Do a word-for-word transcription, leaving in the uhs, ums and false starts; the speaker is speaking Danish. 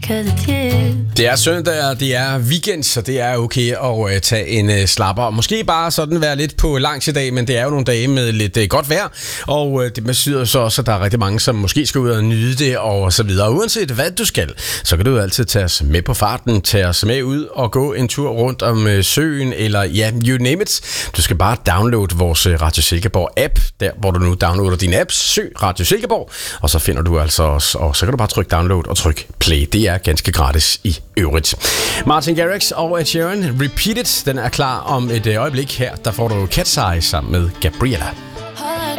'cause it's you. Det er søndag, og det er weekend, så det er okay at uh, tage en uh, slapper. Måske bare sådan være lidt på langs i dag, men det er jo nogle dage med lidt uh, godt vejr. Og uh, det betyder så også, at der er rigtig mange, som måske skal ud og nyde det og så videre. Uanset hvad du skal, så kan du jo altid tage os med på farten, tage os med ud og gå en tur rundt om uh, søen, eller ja, you name it. Du skal bare downloade vores uh, Radio Silkeborg app, der hvor du nu downloader din app, søg Radio Silkeborg, og så finder du altså os, og så kan du bare trykke download og trykke play. Det er ganske gratis i øvrigt. Martin Garrix og Ed Sheeran, Repeat It, den er klar om et øjeblik her. Der får du Cat's Eye sammen med Gabriella.